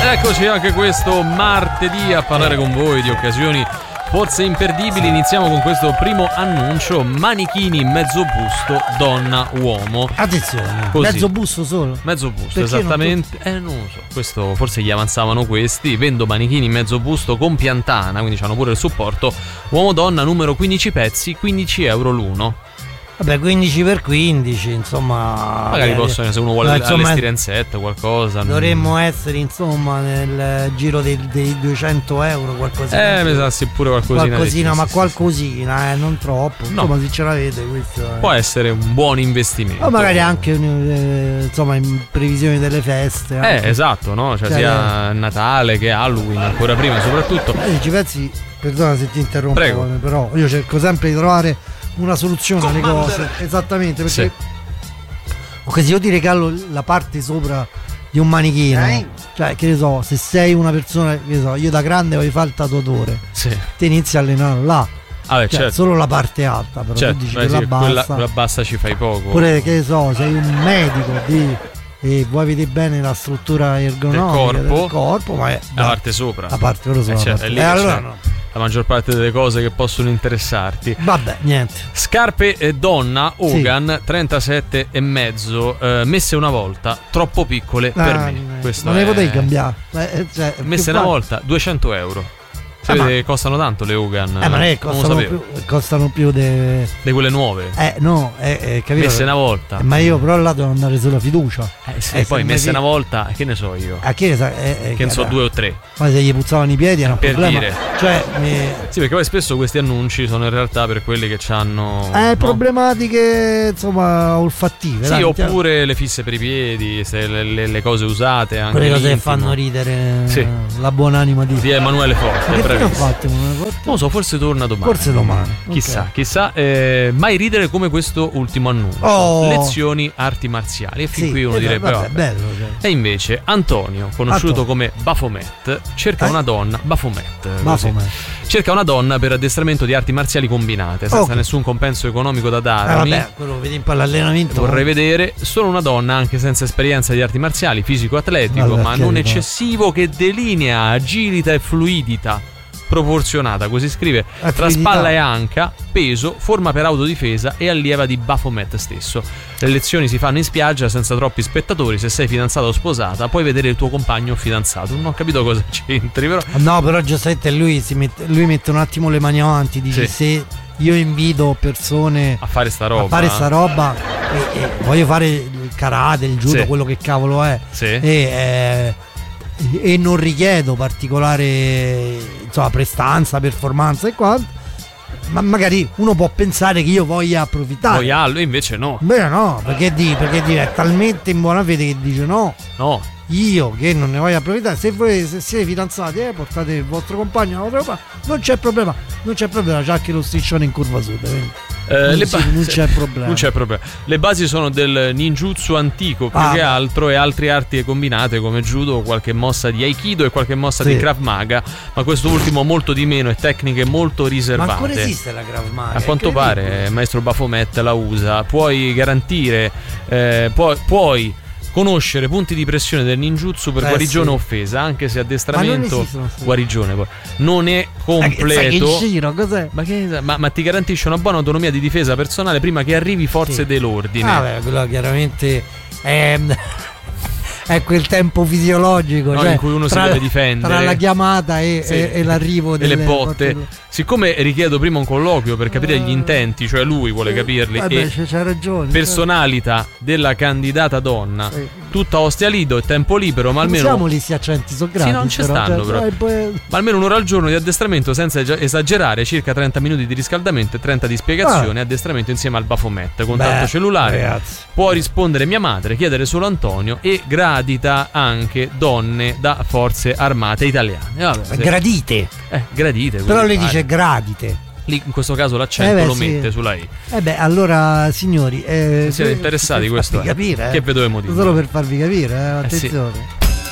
Eccoci anche questo martedì a parlare con voi di occasioni forse imperdibili. Iniziamo con questo primo annuncio: manichini mezzo busto donna-uomo. Attenzione, così. Mezzo busto solo? Mezzo busto, perché esattamente. Non lo so, questo forse gli avanzavano questi. Vendo manichini mezzo busto con piantana, quindi hanno pure il supporto. Uomo-donna, numero 15 pezzi, €15 l'uno. Vabbè, 15 per 15, insomma. Magari possono, se uno vuole allestire in set qualcosa. Dovremmo essere, insomma, nel giro dei €200, qualcosina. Mi sa sì, pure qualcosina. Ma qualcosina, non troppo. No. Insomma, se ce l'avete, questo può essere un buon investimento. O magari anche, insomma, in previsione delle feste. Esatto, no? Cioè sia Natale che Halloween, ancora prima soprattutto. Ci pensi, perdona se ti interrompo, Prego. però io cerco sempre di trovare una soluzione alle cose, esattamente, perché se io ti regalo la parte sopra di un manichino, cioè che ne so, se sei una persona, che ne so, io da grande voglio fare il tatuatore, ti inizi a allenare là, certo. Solo la parte alta, però tu dici quella bassa, quella bassa ci fai poco. Oppure, che ne so, sei un medico e vuoi vedere bene la struttura ergonomica del corpo, ma è la parte sopra, la parte sopra, allora no. La maggior parte delle cose che possono interessarti. Vabbè, niente. Scarpe donna Hogan, 37 e mezzo, messe una volta, troppo piccole per me. Non le potevi cambiare. Messe una volta, €200. Sapete, costano tanto le Hogan. Ma non è costano più di quelle nuove. No, capito? Messe una volta. Ma io però là devo andare sulla fiducia. Poi messe una volta, che ne so io. Che ne so, 2 o 3. Ma se gli puzzavano i piedi era un per problema. Dire. Sì, perché poi spesso questi annunci sono in realtà per quelli che hanno problematiche, insomma, olfattive. Sì, oppure le fisse per i piedi, le cose usate anche. Quelle cose che fanno ridere la buonanima di Emanuele Forte. Non lo so, forse torna domani. Forse domani. Chissà. Mai ridere come questo ultimo annuncio. Lezioni arti marziali. E fin qui uno direbbe bello. E invece Antonio, conosciuto come Baphomet, cerca una donna. Baphomet. Cerca una donna per addestramento di arti marziali combinate, senza nessun compenso economico da darmi. Quello vedi per l'allenamento. Vorrei vedere solo una donna, anche senza esperienza di arti marziali, fisico-atletico, ma non eccessivo, che delinea agilità e fluidità proporzionata, così scrive, tra spalla e anca, peso, forma per autodifesa e allieva di Baphomet stesso. Le lezioni si fanno in spiaggia senza troppi spettatori. Se sei fidanzata o sposata puoi vedere il tuo compagno o fidanzato. Non ho capito cosa c'entri, però. No, però giustamente lui mette un attimo le mani avanti, dice se io invito persone a fare sta roba, e voglio fare il karate, il judo, quello che cavolo è, e non richiedo particolare, insomma, prestanza, performance e quanto, ma magari uno può pensare che io voglia approfittare. Invece no. Beh, no, perché è talmente in buona fede che dice no. Io che non ne voglio approfittare. Se siete fidanzati, portate il vostro compagno, non c'è problema. C'è anche lo striscione in curva sud, non c'è problema. Le basi sono del ninjutsu antico più che altro, e altre arti combinate come judo, qualche mossa di aikido e qualche mossa di Krav Maga, ma questo ultimo molto di meno, e tecniche molto riservate. Ma ancora esiste la Krav Maga? A quanto pare maestro Baphomet la usa. Puoi garantire puoi conoscere punti di pressione del ninjutsu per guarigione o offesa, anche se addestramento guarigione non è completo. Cos'è? Ma ti garantisce una buona autonomia di difesa personale prima che arrivi forze dell'ordine. Quello chiaramente è quel tempo fisiologico, in cui uno si deve difendere tra la chiamata e l'arrivo delle botte. Siccome richiedo prima un colloquio per capire gli intenti, cioè lui vuole capirli, c'ha ragione, personalità della candidata donna, tutta Ostia Lido e tempo libero, ma almeno usiamo gli accenti, sono gratis. Non ci stanno, però. Ma almeno un'ora al giorno di addestramento senza esagerare, circa 30 minuti di riscaldamento e 30 di spiegazione, addestramento insieme al Baphomet, contatto cellulare, ragazzi. Può rispondere mia madre, chiedere solo Antonio, e gradita anche donne da forze armate italiane. Gradite. Gradite. Però lei dice gradite. Lì in questo caso l'accento lo mette sulla I. Allora signori, siete interessati, questo capire, che vedo emotivo. solo per farvi capire, attenzione.